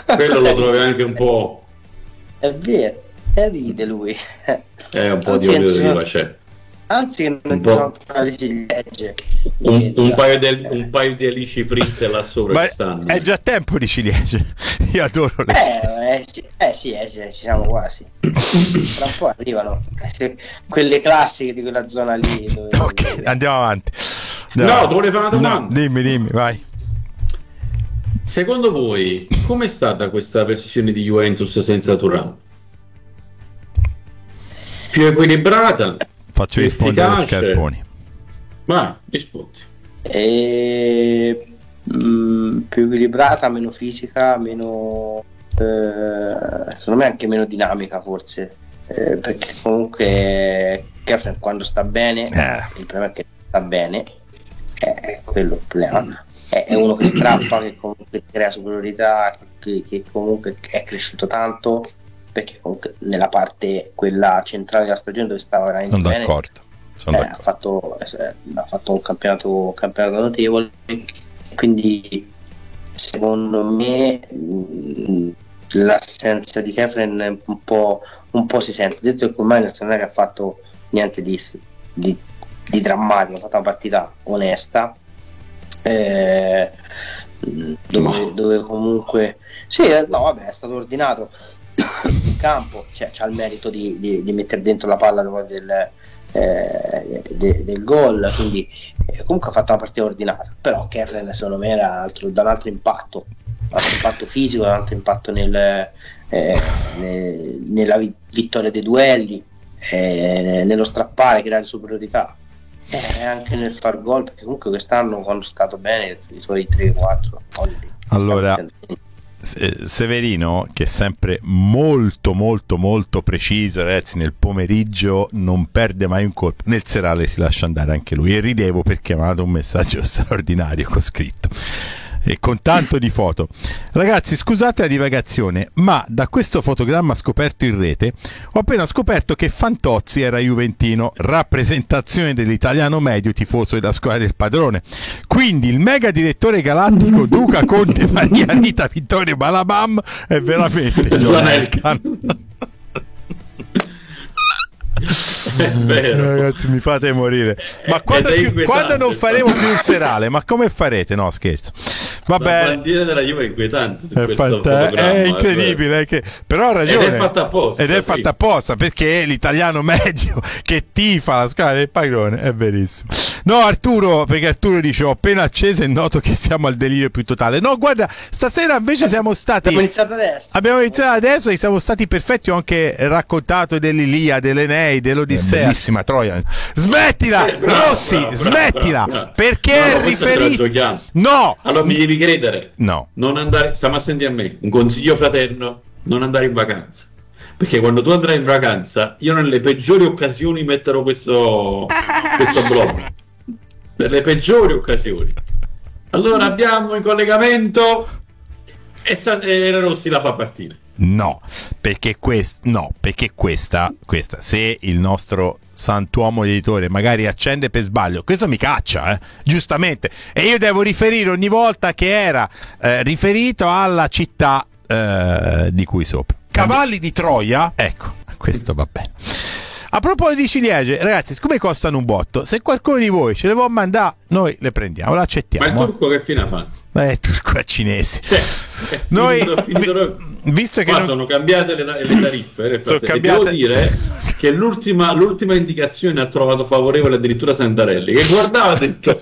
Quello Cosa lo trovi ride? anche un po'. È vero, ride lui. Un po' di Anzi, che non olio ci d'oliva sono, c'è. anzi che non Un ci sono po'. ancora le ciliegie. Un paio di alici fritte là sopra Ma ci stanno. è già tempo di ciliegie. Io adoro le Sì, ci siamo quasi. Tra un po' arrivano quelle classiche di quella zona lì. Ok, andiamo avanti. No, tu volevi fare una domanda? No, dimmi, vai. Secondo voi, com'è stata questa versione di Juventus senza Thuram? Più equilibrata? Faccio più rispondere a efficace? Scarponi. Vai, rispondi. Più equilibrata, meno fisica, meno secondo me anche meno dinamica forse, perché comunque Kefren quando sta bene, il problema è che sta bene, è quello il problema. È uno che strappa, che comunque crea superiorità, che comunque è cresciuto tanto, perché comunque nella parte quella centrale della stagione dove stava veramente Sono bene, d'accordo. ha fatto un campionato notevole, quindi secondo me l'assenza di Kefren un po' si sente. Detto che ormai non è che ha fatto niente di drammatico, ha fatto una partita onesta, dove comunque è stato ordinato in campo, c'ha il merito di mettere dentro la palla del gol, quindi comunque ha fatto una partita ordinata. Però Kefren secondo me era da un altro impatto fisico, un altro impatto nella vittoria dei duelli, nello strappare, creare superiorità, anche nel far gol, perché comunque quest'anno quando è stato bene i suoi 3-4 gol. Allora Severino, che è sempre molto molto molto preciso, ragazzi, nel pomeriggio non perde mai un colpo, nel serale si lascia andare anche lui, e ridevo perché mi ha dato un messaggio straordinario con scritto e con tanto di foto. Ragazzi, scusate la divagazione, ma da questo fotogramma scoperto in rete ho appena scoperto che Fantozzi era juventino, rappresentazione dell'italiano medio tifoso della squadra del padrone. Quindi il mega direttore galattico Duca Conte Maria Rita Vittorio Balabam è veramente John Elkann. Ragazzi, mi fate morire. Ma quando non faremo più il serale, ma come farete? No, scherzo. Vabbè, la bandiera della Juve è inquietante su è incredibile, però ha ragione, ed è fatta apposta, perché l'italiano medio che tifa la squadra del padrone, è verissimo. No, Arturo, perché Arturo dice ho appena acceso e noto che siamo al delirio più totale. No, guarda, stasera invece abbiamo iniziato adesso e siamo stati perfetti. Ho anche raccontato dell'Ilia, dell'Enei, dell'Odissea. Bellissima Troia. Smettila, Rossi, smettila, perché è riferito. No, allora mi devi credere. No, non andare, stiamo a sentire a me un consiglio fraterno: non andare in vacanza, perché quando tu andrai in vacanza io nelle peggiori occasioni metterò questo blog, nelle peggiori occasioni. Allora abbiamo in collegamento e Rossi la fa partire. No, perché questa, se il nostro santuomo editore magari accende per sbaglio, questo mi caccia, giustamente, e io devo riferire ogni volta che era riferito alla città di cui sopra. Cavalli di Troia, ecco, questo va bene. A proposito di ciliegie, ragazzi, siccome costano un botto, se qualcuno di voi ce le vuole mandare, noi le prendiamo, le accettiamo. Ma il turco che fine ha fatto? Il turco è cinese. Noi, visto che sono cambiate le tariffe, cambiate. Devo dire che l'ultima indicazione ha trovato favorevole addirittura Santarelli, che guardava dentro,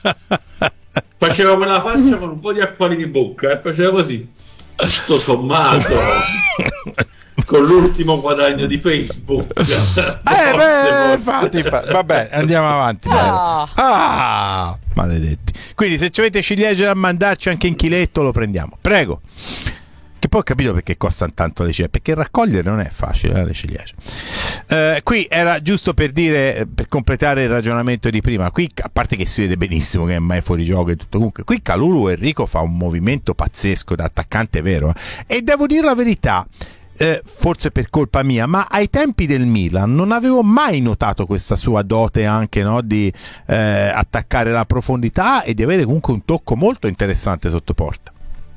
faceva quella faccia con un po' di acquolini in bocca e faceva così, tutto sommato. Con l'ultimo guadagno di Facebook. Infatti, vabbè, andiamo avanti. Maledetti. Quindi se ci avete ciliegie da mandarci anche in chiletto lo prendiamo, prego. Che poi ho capito perché costano tanto le ciliegie, perché raccogliere non è facile, le ciliegie. Qui era giusto per dire, per completare il ragionamento di prima, qui a parte che si vede benissimo che è mai fuori gioco e tutto, comunque qui Kalulu Enrico fa un movimento pazzesco da attaccante vero, e devo dire la verità, forse per colpa mia, ma ai tempi del Milan non avevo mai notato questa sua dote anche, no, di attaccare la profondità e di avere comunque un tocco molto interessante sotto porta.